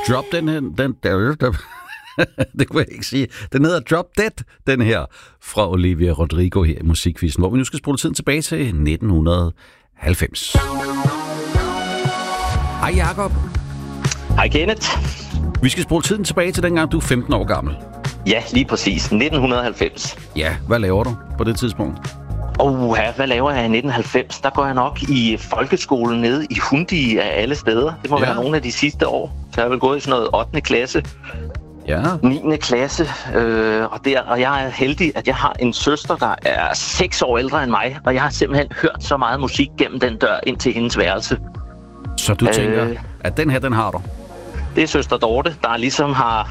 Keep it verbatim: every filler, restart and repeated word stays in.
Drop den her, den der, der det kunne jeg ikke sige. Den hedder Drop Dead, den her, fra Olivia Rodrigo her i Musikquizzen, hvor vi nu skal spole tiden tilbage til nitten halvfems. Hej Jakob. Hej Kenneth. Vi skal spole tiden tilbage til dengang, du er femten år gammel. Ja, lige præcis. nitten halvfems. Ja, hvad laver du på det tidspunkt? Åh, hvad laver jeg i nitten halvfems? Der går jeg nok i folkeskolen nede i Hundi af alle steder. Det må ja. være nogle af de sidste år. Så jeg har vel gået i sådan noget ottende klasse. Ja. niende klasse. Øh, og, der, og jeg er heldig, at jeg har en søster, der er seks år ældre end mig. Og jeg har simpelthen hørt så meget musik gennem den dør ind til hendes værelse. Så du tænker, øh, at den her, den har du? Det er søster Dorte, der ligesom har,